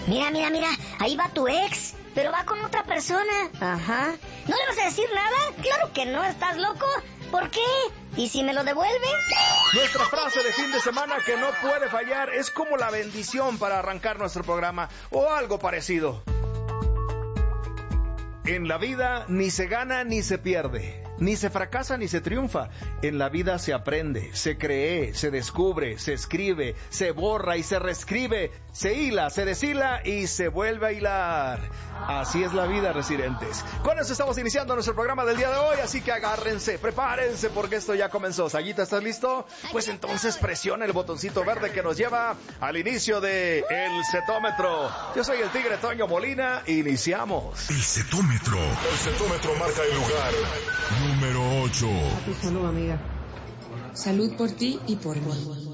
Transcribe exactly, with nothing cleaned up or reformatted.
Mira, mira, mira, ahí va tu ex, pero va con otra persona. Ajá. ¿No le vas a decir nada? Claro que no, ¿estás loco? ¿Por qué? ¿Y si me lo devuelve? Nuestra frase de fin de semana que no puede fallar es como la bendición para arrancar nuestro programa, o algo parecido. En la vida ni se gana ni se pierde, ni se fracasa ni se triunfa. En la vida se aprende, se cree, se descubre, se escribe, se borra y se reescribe, se hila, se deshila y se vuelve a hilar. Así es la vida, residentes. Con eso estamos iniciando nuestro programa del día de hoy, así que agárrense, prepárense porque esto ya comenzó. Sayita, ¿estás listo? Pues entonces presiona el botoncito verde que nos lleva al inicio de El Cetómetro. Yo soy el Tigre Toño Molina, iniciamos. El Cetómetro. El Cetómetro marca el lugar número ocho. A tu salud, amiga. Salud por ti y por mí.